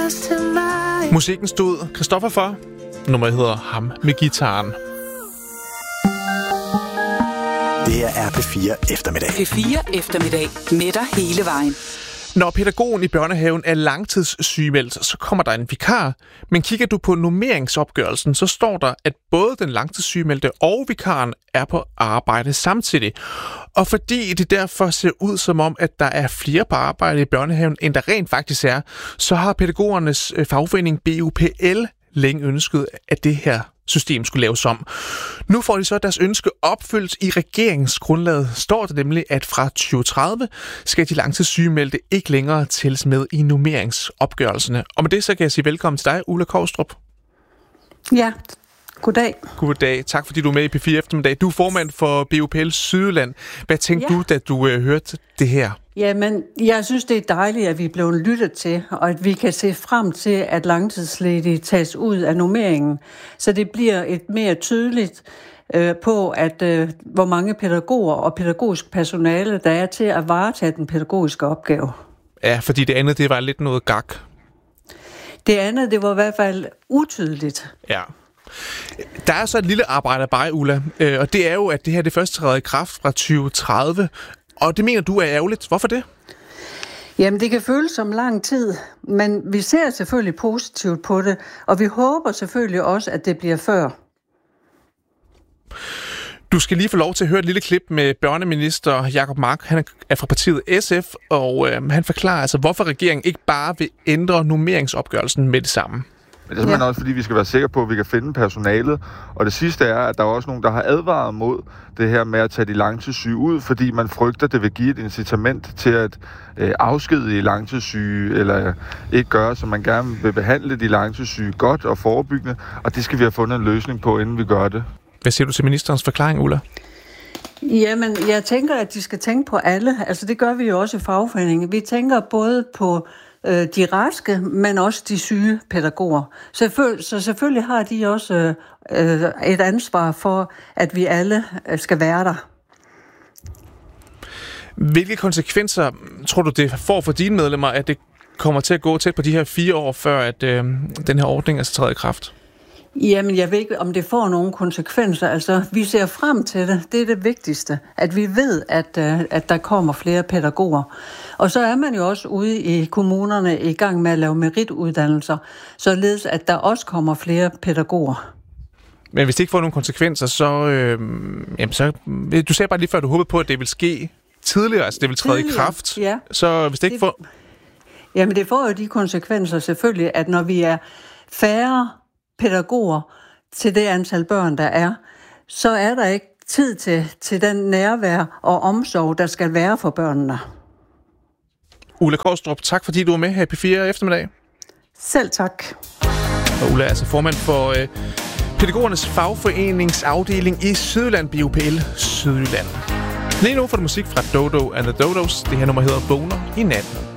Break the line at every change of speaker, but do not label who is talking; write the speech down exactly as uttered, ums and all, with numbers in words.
Musikken stod Christoffer for. Nummeret hedder Ham med gitaren.
Det er P fire eftermiddag.
P fire eftermiddag med dig hele vejen.
Når pædagogen i børnehaven er langtidssygemeldt, så kommer der en vikar. Men kigger du på normeringsopgørelsen, så står der, at både den langtidssygemeldte og vikaren er på arbejde samtidig. Og fordi det derfor ser ud som om, at der er flere på arbejde i børnehaven, end der rent faktisk er, så har pædagogernes fagforening B U P L længe ønsket, at det her system skulle laves om. Nu får de så deres ønske opfyldt. I regeringsgrundlaget står der nemlig, at fra tyve tredive skal de langtidssygemeldte ikke længere tælles med i normeringsopgørelserne. Og med det så kan jeg sige velkommen til dig, Ulla Kovstrup.
Ja, goddag.
Goddag. Tak fordi du er med i P fire eftermiddag. Du er formand for B U P L Sydjylland. Hvad tænkte ja. du, da du øh, hørte det her?
Jamen, jeg synes, det er dejligt, at vi er blevet lyttet til, og at vi kan se frem til, at langtidsledige tages ud af normeringen, så det bliver et mere tydeligt øh, på, at øh, hvor mange pædagoger og pædagogisk personale, der er til at varetage den pædagogiske opgave.
Ja, fordi det andet, det var lidt noget gak.
Det andet, det var i hvert fald utydeligt.
Ja. Der er så et lille arbejde bare, Ulla, øh, og det er jo, at det her det først træder i kraft fra tyve tredive. Og det mener du er ærgerligt. Hvorfor det?
Jamen, det kan føles som lang tid, men vi ser selvfølgelig positivt på det, og vi håber selvfølgelig også, at det bliver før.
Du skal lige få lov til at høre et lille klip med børneminister Jacob Mark. Han er fra partiet S F, og øh, han forklarer altså, hvorfor regeringen ikke bare vil ændre normeringsopgørelsen med det samme.
Men det er simpelthen ja. også, fordi vi skal være sikre på, at vi kan finde personalet. Og det sidste er, at der er også nogen, der har advaret mod det her med at tage de langtidssyge ud, fordi man frygter, at det vil give et incitament til at øh, afskedige langtidssyge, eller ikke gøre, som man gerne vil behandle de langtidssyge godt og forebyggende. Og det skal vi have fundet en løsning på, inden vi gør det.
Hvad siger du til ministerens forklaring, Ulla?
Jamen, jeg tænker, at de skal tænke på alle. Altså, det gør vi jo også i fagforeningen. Vi tænker både på de raske, men også de syge pædagoger. Selvføl- så selvfølgelig har de også øh, et ansvar for, at vi alle skal være der.
Hvilke konsekvenser tror du, det får for dine medlemmer, at det kommer til at gå tæt på de her fire år, før at øh, den her ordning er træder i kraft?
Jamen, jeg ved ikke, om det får nogle konsekvenser. Altså, vi ser frem til det. Det er det vigtigste, at vi ved, at, at der kommer flere pædagoger. Og så er man jo også ude i kommunerne i gang med at lave merituddannelser, således at der også kommer flere pædagoger.
Men hvis det ikke får nogle konsekvenser, så... Øh, jamen så du sagde bare lige før, du håbede på, at det vil ske tidligere, altså det vil træde tidligere, i kraft.
Ja.
Så hvis det ikke
det,
får...
Jamen, det får jo de konsekvenser selvfølgelig, at når vi er færre pædagoger til det antal børn, der er, så er der ikke tid til, til den nærvær og omsorg, der skal være for børnene.
Ulla Kovstrup, tak fordi du var med her i P fire eftermiddag.
Selv tak.
Og Ulla er altså formand for øh, pædagogernes fagforeningsafdeling i Sydjylland, B U P L Sydjylland. Lige nu får du musik fra Dodo and the Dodos. Det her nummer hedder Boner i natten.